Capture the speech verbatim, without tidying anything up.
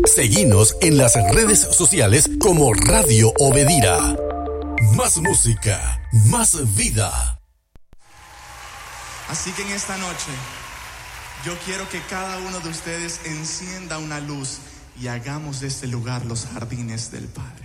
Seguinos en las redes sociales como Radio Obedira. Más música, más vida. Así que en esta noche yo quiero que cada uno de ustedes encienda una luz y hagamos de este lugar los jardines del Padre.